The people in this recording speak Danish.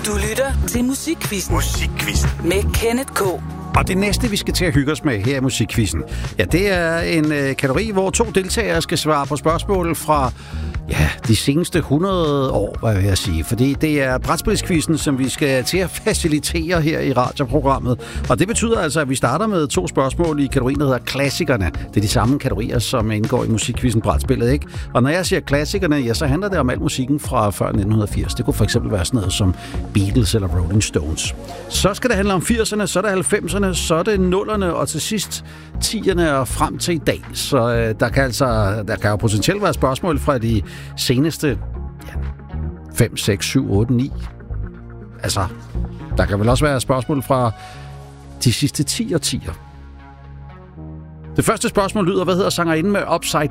Du lytter til Musikquizzen. Musikquizzen. Med Kenneth K. Og det næste, vi skal til at hygge os med her i Musikquizzen, ja, det er en kategori, hvor 2 deltagere skal svare på spørgsmål fra de seneste 100 år, hvad vil jeg sige. Fordi det er brætspilsquizzen, som vi skal til at facilitere her i radioprogrammet. Og det betyder altså, at vi starter med 2 spørgsmål i kategorien, der hedder klassikerne. Det er de samme kategorier, som indgår i Musikquizzen brætspillet, ikke? Og når jeg siger klassikerne, ja, så handler det om al musikken fra før 1980. Det kunne for eksempel være sådan noget som Beatles eller Rolling Stones. Så skal det handle om 80'erne, så er det 90'erne, så er det 0'erne, og til sidst 10'erne og frem til i dag. Så der kan jo potentielt være spørgsmål fra de seneste 5, 6, 7, 8, 9. Altså, der kan vel også være spørgsmål fra de sidste 10 årtier. Det første spørgsmål lyder, hvad hedder sangerinden med Upside